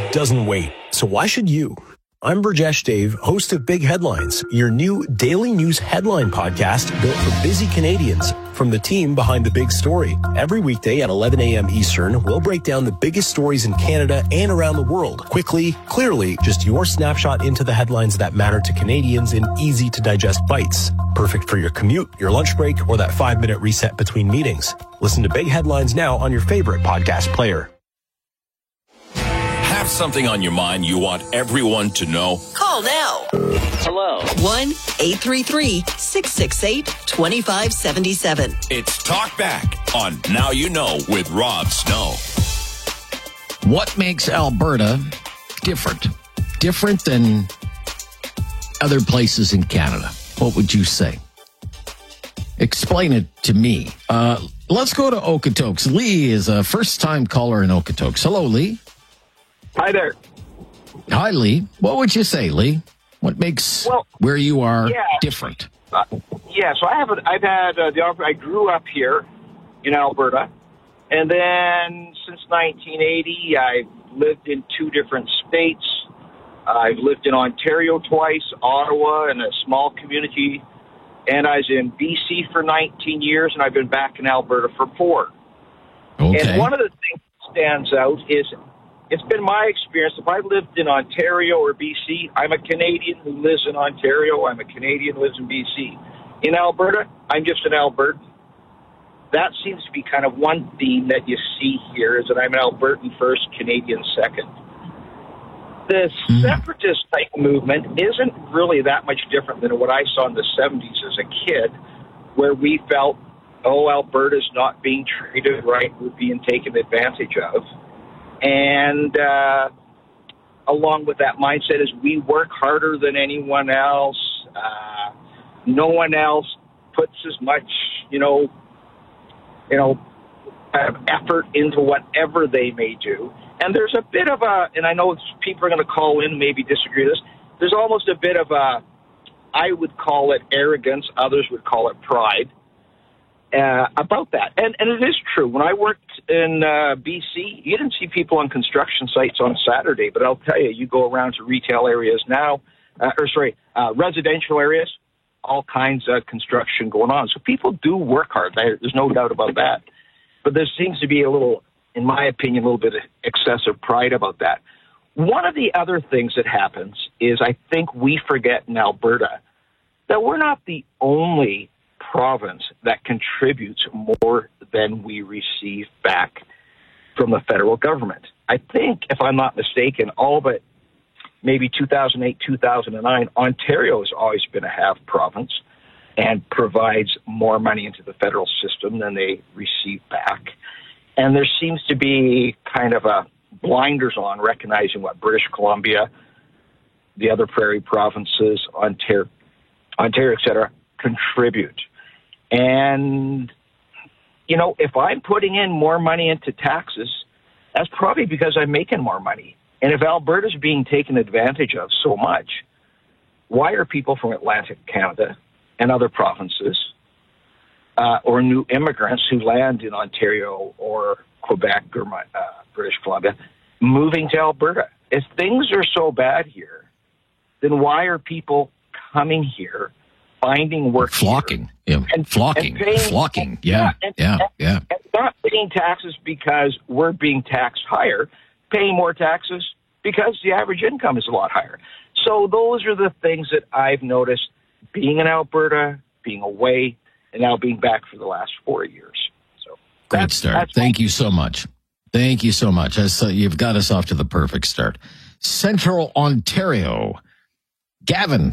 doesn't wait. So why should you? I'm Burjesh Dave, host of Big Headlines, your new daily news headline podcast built for busy Canadians from the team behind the big story. Every weekday at 11 a.m. Eastern, we'll break down the biggest stories in Canada and around the world. Quickly, clearly, just your snapshot into the headlines that matter to Canadians in easy-to-digest bites. Perfect for your commute, your lunch break, or that 5-minute reset between meetings. Listen to Big Headlines now on your favorite podcast player. Have something on your mind you want everyone to know? Call now. Hello. 1-833-668-2577. It's Talk Back on Now You Know with Rob Snow. What makes Alberta different? Different than other places in Canada? What would you say? Explain it to me. Let's go to Okotoks. Lee is a first-time caller in Okotoks. Hello, Lee. Hi there. Hi, Lee. What would you say, Lee? What makes where you are different? So I've had the opportunity. I grew up here in Alberta, and then since 1980, I've lived in 2 different states. I've lived in Ontario twice, Ottawa, in a small community, and I was in BC for 19 years, and I've been back in Alberta for 4. Okay. And one of the things that stands out is it's been my experience. If I lived in Ontario or BC, I'm a Canadian who lives in Ontario. I'm a Canadian who lives in BC. In Alberta, I'm just an Albertan. That seems to be kind of one theme that you see here, is that I'm an Albertan first, Canadian second. The separatist type movement isn't really that much different than what I saw in the 70s as a kid, where we felt, Alberta's not being treated right, we're being taken advantage of. And along with that mindset is we work harder than anyone else. No one else puts as much, effort into whatever they may do. And there's a bit of and I know people are going to call in and maybe disagree with this, there's almost a bit of I would call it arrogance, others would call it pride. About that. And it is true. When I worked in BC, you didn't see people on construction sites on Saturday, but I'll tell you, you go around to retail areas now, residential areas, all kinds of construction going on. So people do work hard. There's no doubt about that. But there seems to be a little, in my opinion, a little bit of excessive pride about that. One of the other things that happens is I think we forget in Alberta that we're not the only province that contributes more than we receive back from the federal government. I think, if I'm not mistaken, all but maybe 2008, 2009, Ontario has always been a half province and provides more money into the federal system than they receive back. And there seems to be kind of a blinders on recognizing what British Columbia, the other prairie provinces, Ontario, et cetera, contribute. And, if I'm putting in more money into taxes, that's probably because I'm making more money. And if Alberta's being taken advantage of so much, why are people from Atlantic Canada and other provinces or new immigrants who land in Ontario or Quebec or British Columbia moving to Alberta? If things are so bad here, then why are people coming here, finding work, flocking, and flocking, yeah. And not paying taxes because we're being taxed higher, paying more taxes because the average income is a lot higher. So those are the things that I've noticed being in Alberta, being away, and now being back for the last 4 years. So great start. Thank you so much. Thank you so much. You've got us off to the perfect start. Central Ontario. Gavin,